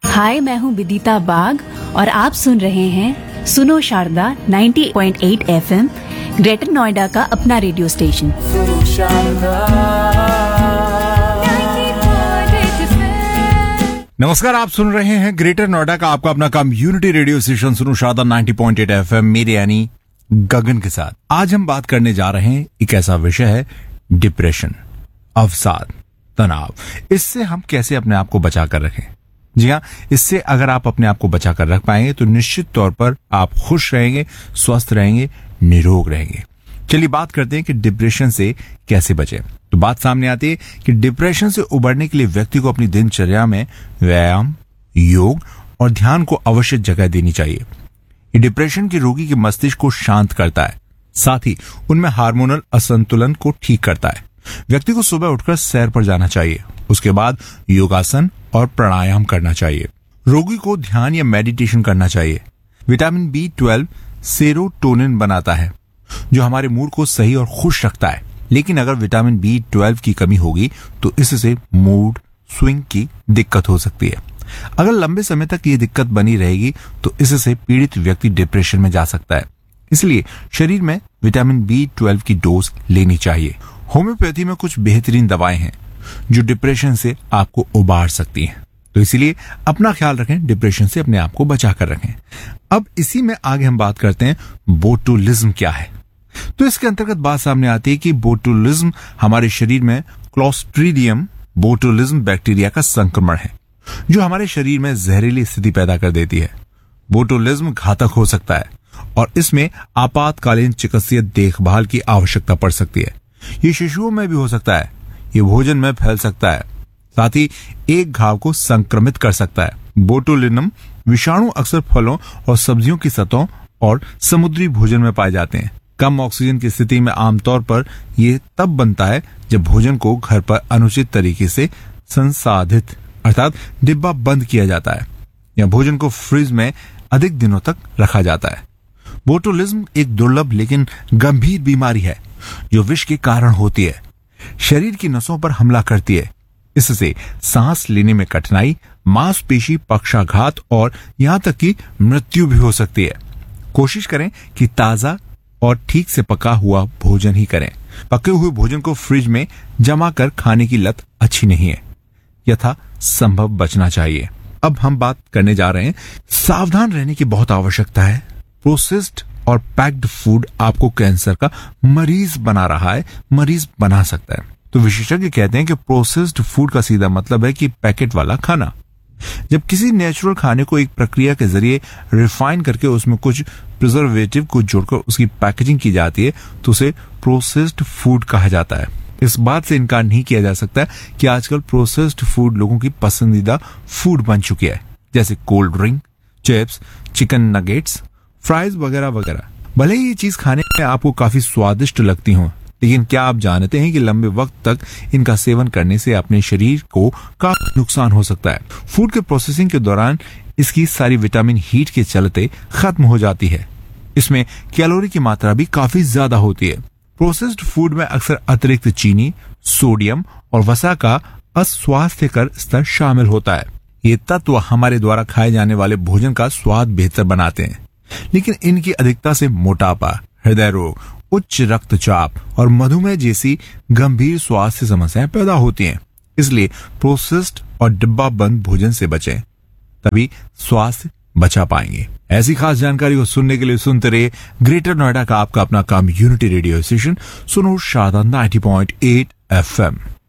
हाय, मैं हूँ विदिता बाग और आप सुन रहे हैं सुनो शारदा 90.8 FM, ग्रेटर नोएडा का अपना रेडियो स्टेशन। सुनो शारदा। नमस्कार, आप सुन रहे हैं ग्रेटर नोएडा का आपका अपना कम्युनिटी रेडियो स्टेशन सुनो शारदा 90.8 FM, मेरे यानी गगन के साथ। आज हम बात करने जा रहे हैं, एक ऐसा विषय है डिप्रेशन, अवसाद, तनाव। इससे हम कैसे अपने आप को बचा कर रखें। जी हाँ, इससे अगर आप अपने आप को बचा कर रख पाएंगे तो निश्चित तौर पर आप खुश रहेंगे, स्वस्थ रहेंगे, निरोग रहेंगे। चलिए बात करते हैं कि डिप्रेशन से कैसे बचें। तो बात सामने आती है कि डिप्रेशन से उबरने के लिए व्यक्ति को अपनी दिनचर्या में व्यायाम, योग और ध्यान को अवश्य जगह देनी चाहिए। ये डिप्रेशन के रोगी के मस्तिष्क को शांत करता है, साथ ही उनमें हार्मोनल असंतुलन को ठीक करता है। व्यक्ति को सुबह उठकर सैर पर जाना चाहिए, उसके बाद योगासन और प्राणायाम करना चाहिए। रोगी को ध्यान या मेडिटेशन करना चाहिए। विटामिन B12 सेरोटोनिन बनाता है, जो हमारे मूड को सही और खुश रखता है। लेकिन अगर विटामिन B12 की कमी होगी तो इससे मूड स्विंग की दिक्कत हो सकती है। अगर लंबे समय तक ये दिक्कत बनी रहेगी तो इससे पीड़ित व्यक्ति डिप्रेशन में जा सकता है। इसलिए शरीर में विटामिन B12 की डोज लेनी चाहिए। होम्योपैथी में कुछ बेहतरीन दवाएं हैं जो डिप्रेशन से आपको उबार सकती हैं। तो इसीलिए अपना ख्याल रखें, डिप्रेशन से अपने आप को बचा कर रखें। अब इसी में आगे हम बात करते हैं बोटुलिज्म क्या है। तो इसके अंतर्गत बात सामने आती है कि बोटुलिज्म हमारे शरीर में क्लोस्ट्रीडियम बोटुलिज्म बैक्टीरिया का संक्रमण है, जो हमारे शरीर में जहरीली स्थिति पैदा कर देती है। बोटुलिज्म घातक हो सकता है और इसमें आपातकालीन चिकित्सीय देखभाल की आवश्यकता पड़ सकती है। ये शिशुओं में भी हो सकता है, ये भोजन में फैल सकता है, साथ ही एक घाव को संक्रमित कर सकता है। बोटुलिनम विषाणु अक्सर फलों और सब्जियों की सतहों और समुद्री भोजन में पाए जाते हैं। कम ऑक्सीजन की स्थिति में आमतौर पर ये तब बनता है जब भोजन को घर पर अनुचित तरीके से संसाधित अर्थात डिब्बा बंद किया जाता है या भोजन को फ्रिज में अधिक दिनों तक रखा जाता है। बोटुलिज्म एक दुर्लभ लेकिन गंभीर बीमारी है जो विष के कारण होती है। शरीर की नसों पर हमला करती है। इससे सांस लेने में कठिनाई, मांसपेशी पक्षाघात और यहां तक कि मृत्यु भी हो सकती है। कोशिश करें कि ताजा और ठीक से पका हुआ भोजन ही करें। पके हुए भोजन को फ्रिज में जमा कर खाने की लत अच्छी नहीं है, यथा संभव बचना चाहिए। अब हम बात करने जा रहे हैं, सावधान रहने की बहुत आवश्यकता है। प्रोसेस्ड और पैक्ड फूड आपको कैंसर का मरीज बना रहा है, मरीज बना सकता है। तो विशेषज्ञ कहते हैं कि प्रोसेस्ड फूड का सीधा मतलब है कि पैकेट वाला खाना। जब किसी नेचुरल खाने को एक प्रक्रिया के जरिए रिफाइन करके उसमें कुछ प्रिजर्वेटिव को जोड़कर उसकी पैकेजिंग की जाती है तो उसे प्रोसेस्ड फूड कहा जाता है। इस बात से इनकार नहीं किया जा सकता कि आजकल प्रोसेस्ड फूड लोगों की पसंदीदा फूड बन चुकी है, जैसे cold drink, chips, chicken nuggets, fries वगैरह वगैरह। भले ही ये चीज खाने में आपको काफी स्वादिष्ट लगती हो, लेकिन क्या आप जानते हैं कि लंबे वक्त तक इनका सेवन करने से अपने शरीर को काफी नुकसान हो सकता है। फूड के प्रोसेसिंग के दौरान इसकी सारी विटामिन हीट के चलते खत्म हो जाती है। इसमें कैलोरी की मात्रा भी काफी ज्यादा होती है। प्रोसेस्ड फूड में अक्सर अतिरिक्त चीनी, सोडियम और वसा का अस्वास्थ्यकर स्तर शामिल होता है। ये तत्व हमारे द्वारा खाए जाने वाले भोजन का स्वाद बेहतर बनाते हैं, लेकिन इनकी अधिकता से मोटापा, हृदय रोग, उच्च रक्तचाप और मधुमेह जैसी गंभीर स्वास्थ्य समस्याएं पैदा होती हैं। इसलिए प्रोसेस्ड और डिब्बा बंद भोजन से बचें, तभी स्वास्थ्य बचा पाएंगे। ऐसी खास जानकारी को सुनने के लिए सुनते रहिए ग्रेटर नोएडा का आपका अपना कम्युनिटी रेडियो स्टेशन सुनो शारदा 90.8 FM।